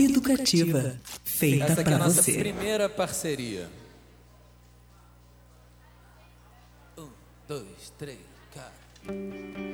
educativa, feita Essa aqui é para a nossa você. primeira parceria. 1, 2, 3, 4.